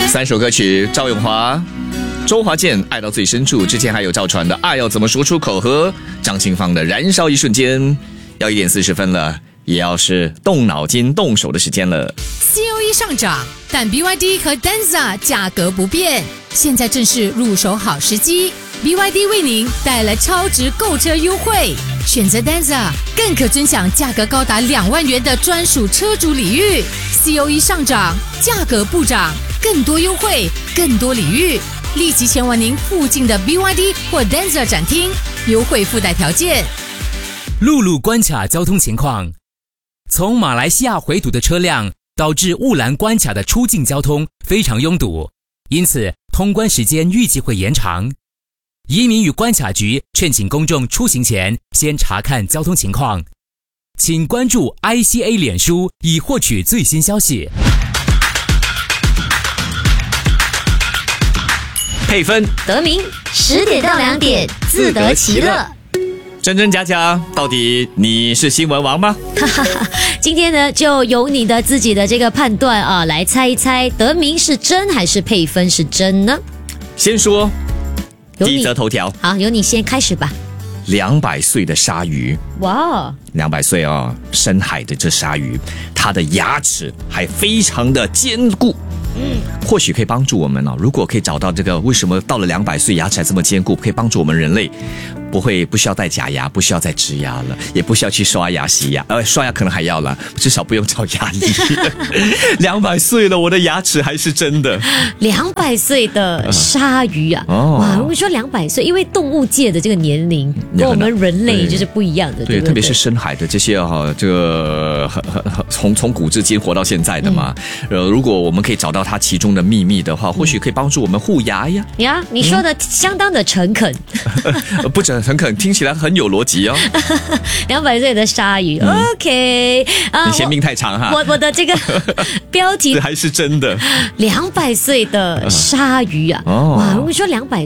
3首歌曲，赵咏华、周华健《爱到最深处》，之前还有赵传的《爱要怎么说出口》和张清芳的《燃烧一瞬间》。要1点40分了，也要是动脑筋动手的时间了。 COE 上涨，但 BYD 和 Denza 价格不变，现在正是入手好时机。BYD 为您带来超值购车优惠，选择 Denza 更可尊享价格高达2万元的专属车主礼遇。COE 上涨，价格不涨，更多优惠，更多礼遇，立即前往您附近的 BYD 或 Denza 展厅，优惠附带条件。 陆路关卡交通情况：从马来西亚回堵的车辆导致雾兰关卡的出境交通非常拥堵，因此通关时间预计会延长。移民与关卡局劝请公众出行前先查看交通情况，请关注 ICA 脸书以获取最新消息。 配分得名10点到2点，自得其乐。 真真假假，到底你是新闻王吗？ 今天呢，就由你的自己的这个判断啊，来猜一猜得名是真还是配分是真呢？ 先说第一则头条， 好，由你先开始吧。 200岁的鲨鱼， 哇 ，200岁哦，深海的这鲨鱼，它的牙齿还非常的坚固。或许可以帮助我们哦。如果可以找到这个为什么到了200岁牙齿还这么坚固，可以帮助我们人类不需要戴假牙，不需要再植牙了，也不需要去刷牙洗牙，刷牙可能还要了，至少不用找牙医。200岁了，我的牙齿还是真的。 200岁的鲨鱼啊，哇！如果说200岁，因为动物界的这个年龄跟我们人类就是不一样的，对不对？ 特别是深海的这些这个从古至今活到现在的嘛，如果我们可以找到它其中的秘密的话，或许可以帮助我们护牙呀。 呀，你说的相当的诚恳， 不诚恳，听起来很有逻辑哦。 200岁的鲨鱼 ，OK 你嫌命太长哈。 我的这个标题还是真的。 200岁的鲨鱼啊，哇！如果说200